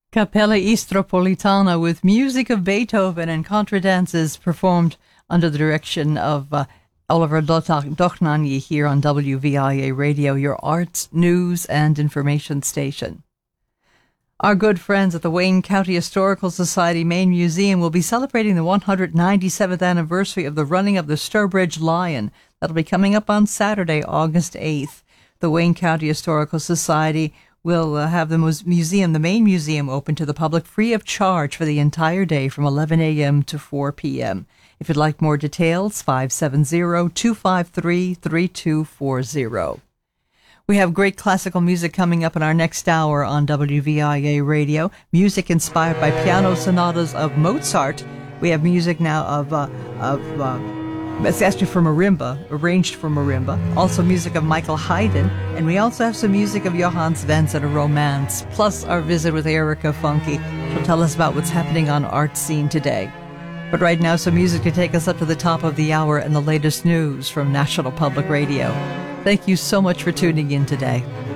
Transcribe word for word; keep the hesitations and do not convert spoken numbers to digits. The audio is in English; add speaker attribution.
Speaker 1: Capella Istropolitana with music of Beethoven and contradances performed under the direction of uh, Oliver Dochnany here on W V I A Radio, your arts, news, and information station. Our good friends at the Wayne County Historical Society Main Museum will be celebrating the one hundred ninety-seventh anniversary of the running of the Sturbridge Lion. That'll be coming up on Saturday, August eighth. The Wayne County Historical Society will uh, have the museum, the main museum, open to the public free of charge for the entire day from eleven a.m. to four p.m. If you'd like more details, five seven zero, two five three, three two four zero. We have great classical music coming up in our next hour on W V I A Radio. Music inspired by piano sonatas of Mozart. We have music now of, uh, of uh, it's actually for marimba, arranged for marimba. Also music of Michael Haydn. And we also have some music of Johann Svensson, a romance. Plus our visit with Erica Funke. She'll tell us about what's happening on art scene today. But right now, some music to take us up to the top of the hour and the latest news from National Public Radio. Thank you so much for tuning in today.